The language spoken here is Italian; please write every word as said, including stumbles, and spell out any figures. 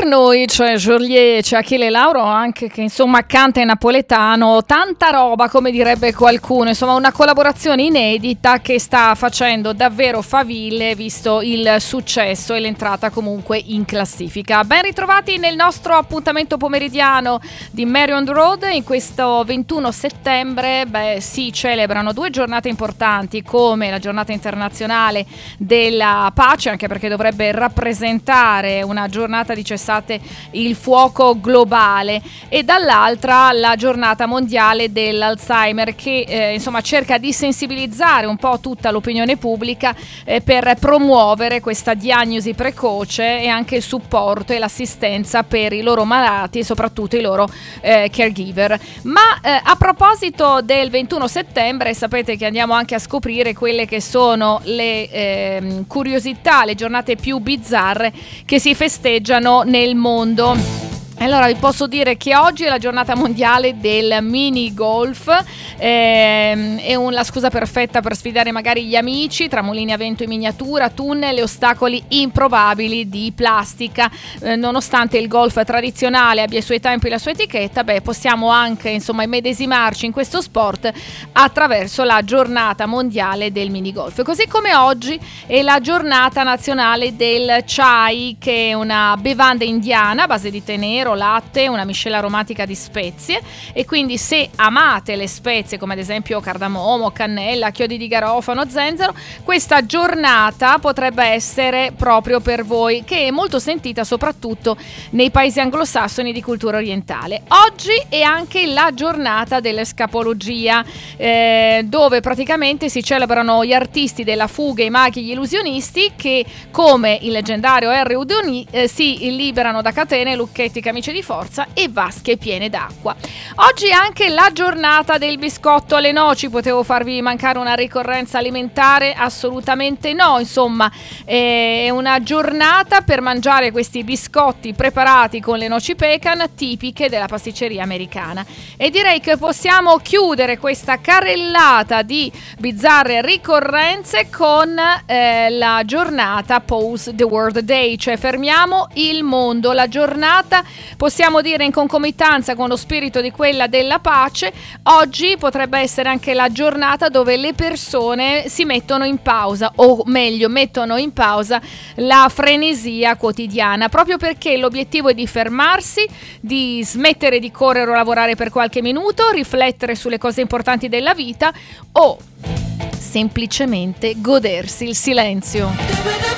noi c'è Joliet, c'è Achille Lauro anche che insomma canta in napoletano, tanta roba come direbbe qualcuno, insomma una collaborazione inedita che sta facendo davvero faville visto il successo e l'entrata comunque in classifica. Ben ritrovati nel nostro appuntamento pomeridiano di Mary on the Road. In questo ventuno settembre beh, si celebrano due giornate importanti come la giornata internazionale della pace, anche perché dovrebbe rappresentare una giornata di cessate il fuoco globale, e dall'altra la giornata mondiale dell'Alzheimer che eh, insomma cerca di sensibilizzare un po' tutta l'opinione pubblica eh, per promuovere questa diagnosi precoce e anche il supporto e l'assistenza per i loro malati e soprattutto i loro eh, caregiver. Ma eh, a proposito del ventuno settembre, sapete che andiamo anche a scoprire quelle che sono le eh, curiosità, le giornate più bizzarre che si festeggiano nel mondo. Allora vi posso dire che oggi è la giornata mondiale del mini golf, ehm, è un, la scusa perfetta per sfidare magari gli amici, tramolini a vento in miniatura, tunnel e ostacoli improbabili di plastica. Eh, nonostante il golf tradizionale abbia i suoi tempi e la sua etichetta, beh, possiamo anche insomma immedesimarci in questo sport attraverso la giornata mondiale del mini golf. Così come oggi è la giornata nazionale del chai, che è una bevanda indiana a base di tè nero, latte, una miscela aromatica di spezie, e quindi se amate le spezie come ad esempio cardamomo, cannella, chiodi di garofano, zenzero, questa giornata potrebbe essere proprio per voi, che è molto sentita soprattutto nei paesi anglosassoni di cultura orientale. Oggi è anche la giornata dell'escapologia, eh, dove praticamente si celebrano gli artisti della fuga, i maghi, gli illusionisti che, come il leggendario Harry Houdini, eh, si liberano da catene, lucchetti, camicie di forza e vasche piene d'acqua. Oggi è anche la giornata del biscotto alle noci. Potevo farvi mancare una ricorrenza alimentare? Assolutamente no. Insomma, è una giornata per mangiare questi biscotti preparati con le noci pecan tipiche della pasticceria americana. E direi che possiamo chiudere questa carrellata di bizzarre ricorrenze con eh, la giornata Pause the World Day, cioè fermiamo il mondo. La giornata, possiamo dire in concomitanza con lo spirito di quella della pace, oggi potrebbe essere anche la giornata dove le persone si mettono in pausa, o meglio mettono in pausa la frenesia quotidiana, proprio perché l'obiettivo è di fermarsi, di smettere di correre o lavorare per qualche minuto, riflettere sulle cose importanti della vita o semplicemente godersi il silenzio.